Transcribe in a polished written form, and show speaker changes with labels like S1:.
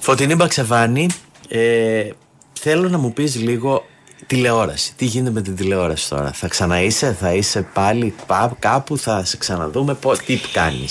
S1: Φωτεινή Μπαξεβάνη, θέλω να μου πεις λίγο τηλεόραση. Τι γίνεται με την τηλεόραση τώρα? Θα είσαι πάλι κάπου, θα σε ξαναδούμε, τι κάνεις?